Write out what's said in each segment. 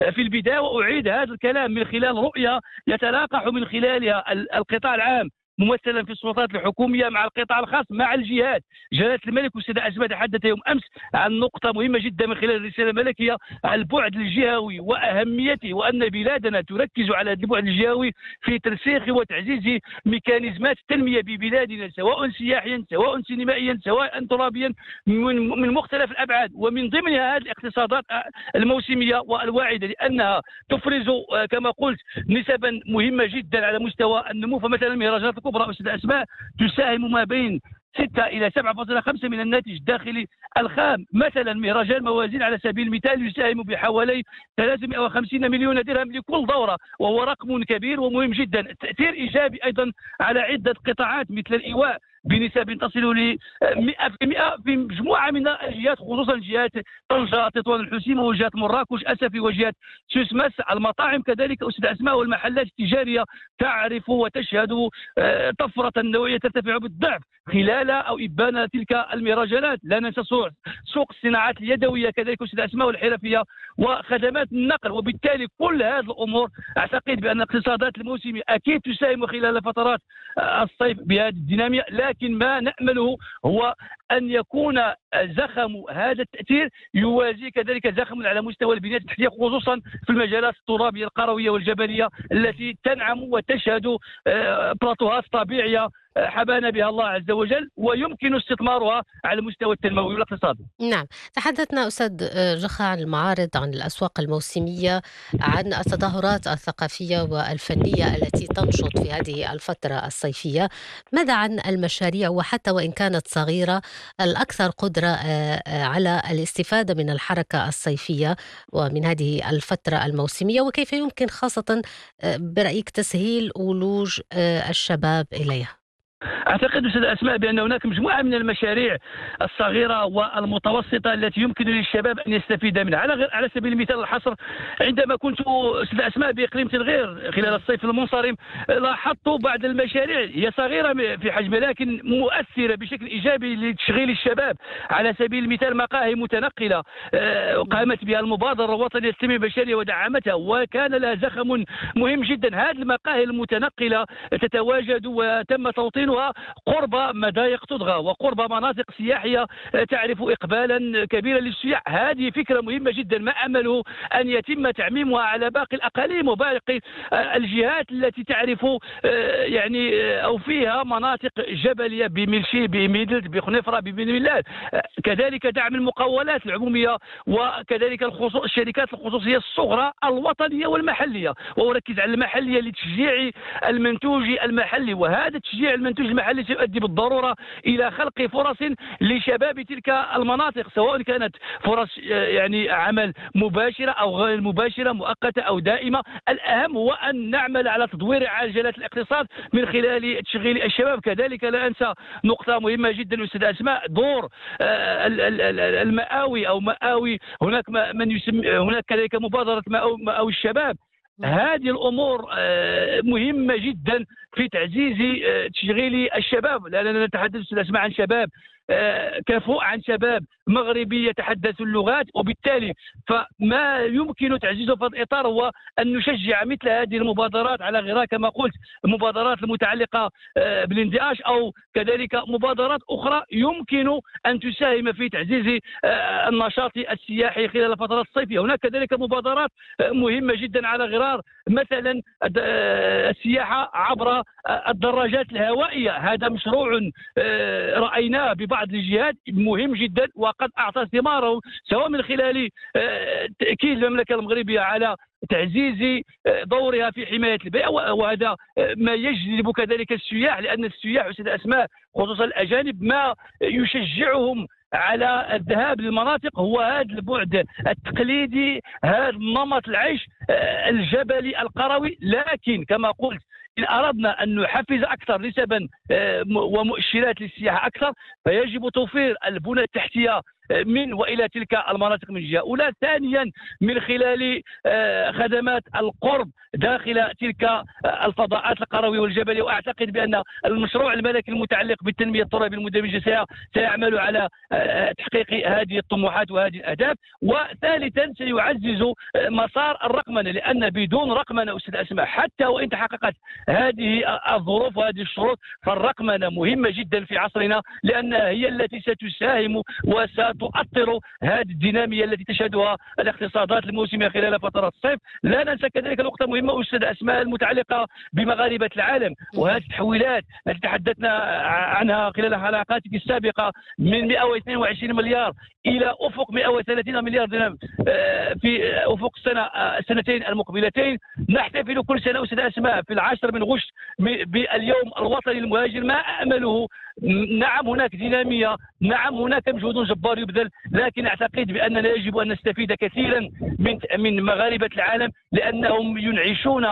في البداية، وأعيد هذا الكلام من خلال رؤية يتلاقح من خلالها القطاع العام ممثلا في السلطات الحكوميه مع القطاع الخاص مع الجهات. جلاله الملك والسيده اسماء تحدث يوم امس عن نقطه مهمه جدا من خلال الرساله الملكيه، البعد الجهوي واهميته، وان بلادنا تركز على البعد الجهوي في ترسيخ وتعزيز ميكانيزمات التنميه ببلادنا، سواء سياحيا سواء سينمائيا سواء ترابيا، من مختلف الابعاد، ومن ضمنها هذه الاقتصادات الموسميه والواعده، لانها تفرز كما قلت نسبا مهمه جدا على مستوى النمو. فمثلا مهرجانات الكبرى أستاذ أسماء تساهم ما بين 6 إلى 7.5 من الناتج الداخلي الخام. مثلا مهرجان موازين على سبيل المثال يساهم بحوالي 350 مليون درهم لكل دورة، وهو رقم كبير ومهم جدا. تأثير إيجابي أيضا على عدة قطاعات مثل الإيواء بنسب تصل ل 100% في مجموعة من الجهات، خصوصا جهات طنجة، تطوان الحسيمة، وجهات مراكش أسفي، وجهات سوسماس. المطاعم كذلك أستاذ أسماء والمحلات التجارية تعرف وتشهد طفرة نوعية ترتفع بالضعف خلال أو إبان تلك المهرجانات. لا ننسى سوق الصناعات اليدوية كذلك أستاذ أسماء والحرفية وخدمات النقل. وبالتالي كل هذه الأمور أعتقد بأن الاقتصادات الموسمية أكيد تساهم خلال فترات الصيف بهذه الدينامية، لكن ما نأمله هو أن يكون زخم هذا التأثير يوازي كذلك زخم على مستوى البنية التحتية، خصوصا في المجالات الترابية القروية والجبلية التي تنعم وتشهد بلاطوهات طبيعية حبانا بها الله عز وجل، ويمكن استثمارها على المستوى التنموي والاقتصادي. نعم، تحدثنا أستاذ جخا عن المعارض، عن الأسواق الموسمية، عن التظاهرات الثقافية والفنية التي تنشط في هذه الفترة الصيفية. ماذا عن المشاريع، وحتى وإن كانت صغيرة، الأكثر قدرة على الاستفادة من الحركة الصيفية ومن هذه الفترة الموسمية، وكيف يمكن خاصة برأيك تسهيل ولوج الشباب إليها؟ أعتقد أستاذ أسماء بأن هناك مجموعة من المشاريع الصغيرة والمتوسطة التي يمكن للشباب أن يستفيد منها. على سبيل المثال الحصر، عندما كنت أستاذ أسماء بإقليم تلغير خلال الصيف المنصرم، لاحظت بعض المشاريع هي صغيرة في حجمها لكن مؤثرة بشكل إيجابي لتشغيل الشباب. على سبيل المثال مقاهي متنقلة قامت بها المبادرة الوطنية للتنمية البشرية ودعمتها، وكان لها زخم مهم جدا. هذه المقاهي المتنقلة تتواجد وتم توطينها قرب مضايق طدغة وقرب مناطق سياحية تعرف إقبالا كبيرا للسياح. هذه فكرة مهمة جدا، ما أمله أن يتم تعميمها على باقي الأقاليم وباقي الجهات التي تعرف يعني أو فيها مناطق جبلية بملشي، بميدلت، بخنفرة، ببن ملال. كذلك دعم المقاولات العمومية، وكذلك الشركات الخصوصية الصغرى الوطنية والمحلية، وأركز على المحلية لتشجيع المنتوج المحلي. وهذا تشجيع المنتوج المحلي سيؤدي بالضرورة إلى خلق فرص لشباب تلك المناطق، سواء كانت فرص يعني عمل مباشرة أو غير مباشرة، مؤقتة أو دائمة. الأهم هو أن نعمل على تدوير عجلة الاقتصاد من خلال تشغيل الشباب. كذلك لا أنسى نقطة مهمة جدا أستاذ أسماء، دور المآوي أو مآوي. هناك من يسمى، هناك كذلك مبادرة مآوي الشباب. هذه الأمور مهمة جدا في تعزيز تشغيل الشباب، لأننا نتحدث نسمع عن شباب كفؤ، عن شباب مغربي يتحدث اللغات. وبالتالي فما يمكن تعزيزه في هذا الإطار هو أن نشجع مثل هذه المبادرات على غرار كما قلت المبادرات المتعلقة بالانتعاش، أو كذلك مبادرات أخرى يمكن أن تساهم في تعزيز النشاط السياحي خلال الفترات الصيفية. هناك كذلك مبادرات مهمة جدا على غرار مثلا السياحة عبر الدراجات الهوائية. هذا مشروع رأيناه ببعض الجهات مهم جدا وقد أعطى ثماره، سواء من خلال تأكيد المملكة المغربية على تعزيز دورها في حماية البيئة، وهذا ما يجذب كذلك السياح، لأن السياح أستاذ أسماء خصوصا الأجانب ما يشجعهم على الذهاب للمناطق هو هذا البعد التقليدي، هذا نمط العيش الجبلي القروي. لكن كما قلت إن أردنا أن نحفز أكثر نسبا ومؤشرات للسياحة أكثر، فيجب توفير البنى التحتية من وإلى تلك المناطق من جهة أولى. ثانيا من خلال خدمات القرب داخل تلك الفضاءات القروية والجبلية. وأعتقد بأن المشروع الملكي المتعلق بالتنمية الترابية المندمجة سيعمل على تحقيق هذه الطموحات وهذه الأهداف. وثالثا سيعزز مسار الرقمنة، لأن بدون رقمنة أستاذ أسماء حتى وإن تحققت هذه الظروف وهذه الشروط فالرقمنة مهمة جدا في عصرنا، لأنها هي التي ستساهم وستؤطر هذه الدينامية التي تشهدها الاقتصادات الموسمية خلال فترة الصيف. لا ننسى كذلك نقطة مهمة أستاذ أسماء المتعلقة بمغاربة العالم وهذه التحويلات التي تحدثنا عنها خلال حلقاتك السابقة من 122 مليار إلى أفق 130 مليار درهم في أفق السنتين المقبلتين. نحتفل كل سنة أستاذ أسماء في 10 من غشت باليوم الوطني للمهاجر. ما أأمله، نعم هناك دينامية، نعم هناك مجهود جبار يبذل، لكن أعتقد بأننا يجب أن نستفيد كثيرا من مغاربة العالم، لأنهم ينعشون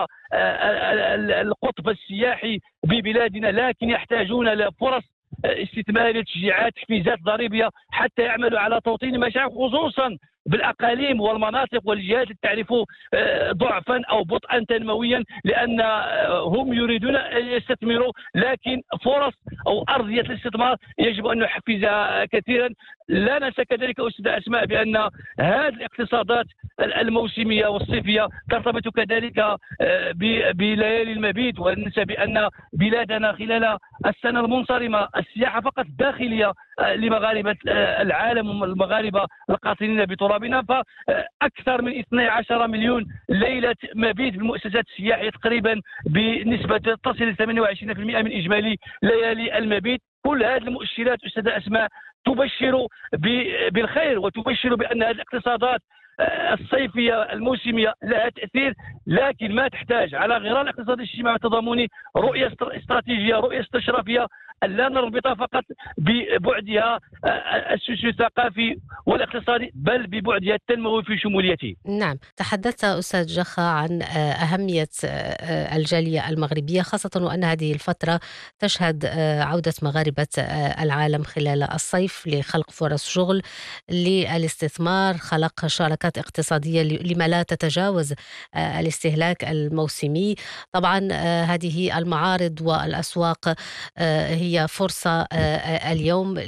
القطب السياحي ببلادنا، لكن يحتاجون لفرص استثمارية، تشجيعات، تحفيزات ضريبية حتى يعملوا على توطين مشاريع، خصوصا بالأقاليم والمناطق والجهات التي تعرف ضعفا أو بطئا تنمويا، لأن هم يريدون أن يستثمروا لكن فرص أو أرضية الاستثمار يجب أن نحفزها كثيرا. لا ننسى كذلك أستاذ أسماء بأن هذه الاقتصادات الموسمية والصيفية ترتبط كذلك بليالي المبيت. وننسى بأن بلادنا خلال السنة المنصرمة السياحة فقط داخلية لمغاربة العالم والمغاربة القاطنين بترابنا، فأكثر من 12 مليون ليلة مبيت بالمؤسسات السياحية تقريبا بنسبة تصل ل 28% من إجمالي ليالي المبيت. كل هذه المؤشرات أستاذ أسماء تبشر بالخير وتبشر بأن هذه الاقتصادات الصيفية الموسمية لها تأثير، لكن ما تحتاج على غرار الاقتصاد الاجتماعي والتضامني رؤية استراتيجية، رؤية استشرافية، أن لا نربطها فقط ببعدها الثقافي والاقتصادي بل ببعدها التنموي في شموليته. نعم، تحدثت أستاذ جخا عن أهمية الجالية المغربية، خاصة وأن هذه الفترة تشهد عودة مغاربة العالم خلال الصيف لخلق فرص شغل، للاستثمار، خلق شراكات اقتصادية لما لا تتجاوز الاستهلاك الموسمي. طبعا هذه المعارض والأسواق هي فرصة اليوم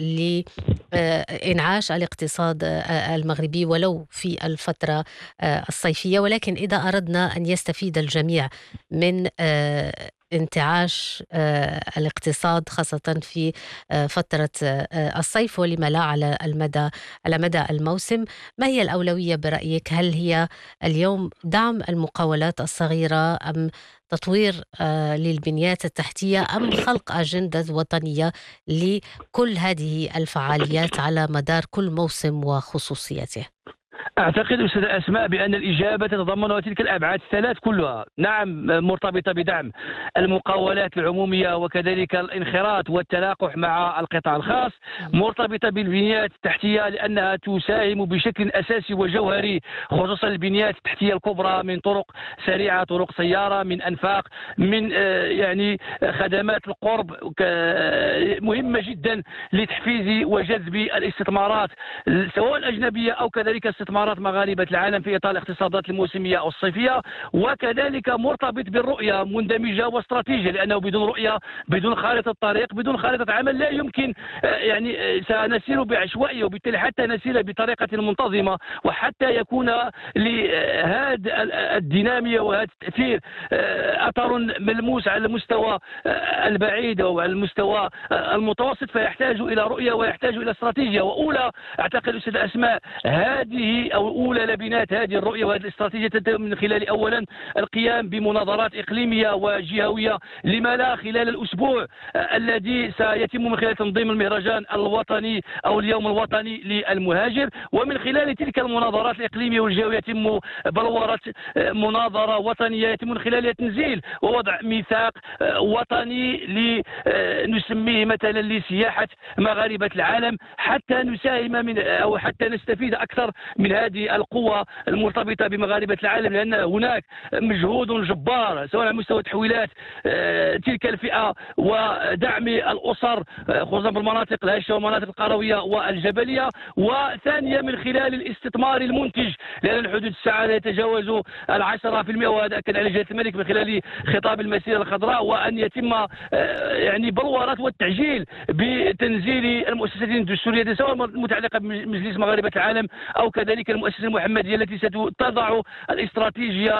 لإنعاش الاقتصاد المغربي ولو في الفترة الصيفية، ولكن إذا أردنا أن يستفيد الجميع من انتعاش الاقتصاد خاصة في فترة الصيف ولما لا على مدى الموسم، ما هي الأولوية برأيك؟ هل هي اليوم دعم المقاولات الصغيرة أم تطوير للبنيات التحتية أم خلق أجندة وطنية لكل هذه الفعاليات على مدار كل موسم وخصوصياته؟ أعتقد أستاذ أسماء بأن الإجابة تتضمن تلك الأبعاد الثلاث كلها. نعم مرتبطة بدعم المقاولات العمومية وكذلك الانخراط والتلاقح مع القطاع الخاص، مرتبطة بالبنيات التحتية لأنها تساهم بشكل أساسي وجوهري، خصوصا البنيات التحتية الكبرى من طرق سريعة، طرق سيارة، من أنفاق، من يعني خدمات القرب مهمة جدا لتحفيز وجذب الاستثمارات سواء الأجنبية أو كذلك استثمارات مغاربة العالم في إطار الاقتصادات الموسمية أو الصيفية. وكذلك مرتبط بالرؤية مندمجة واستراتيجية، لأنه بدون رؤية، بدون خارطة طريق، بدون خارطة عمل لا يمكن يعني سنسير بعشوائية، وبالتالي حتى نسير بطريقة منتظمة وحتى يكون لهذه الدينامية وهذا التأثير أثر ملموس على المستوى البعيد أو على المستوى المتوسط، فيحتاج إلى رؤية ويحتاج إلى استراتيجية. وأولى أعتقد أستاذ أسماء هذه أو أولى لبنات هذه الرؤية وهذه الاستراتيجية تتم من خلال أولا القيام بمناظرات إقليمية وجهوية، لما لا خلال الأسبوع الذي سيتم من خلال تنظيم المهرجان الوطني أو اليوم الوطني للمهاجر، ومن خلال تلك المناظرات الإقليمية والجهوية يتم بلورة مناظرة وطنية يتم من خلالها تنزيل ووضع ميثاق وطني نسميه مثلا لسياحة مغاربة العالم، حتى نساهم من أو حتى نستفيد أكثر من من هذه القوى المرتبطة بمغاربة العالم، لأن هناك مجهود جبار سواء على مستوى تحويلات تلك الفئة ودعم الأسر خصوصا في المناطق الهشة والمناطق القروية والجبلية، وثانيا من خلال الاستثمار المنتج، لأن الحدود السعادة يتجاوز 10%، وهذا أكد على جلالة الملك من خلال خطاب المسيرة الخضراء، وأن يتم يعني بلورة والتعجيل بتنزيل المؤسسات الدستورية سواء المتعلقة بمجلس مغاربة العالم أو كذلك المؤسسة المحمدية التي ستضع الاستراتيجية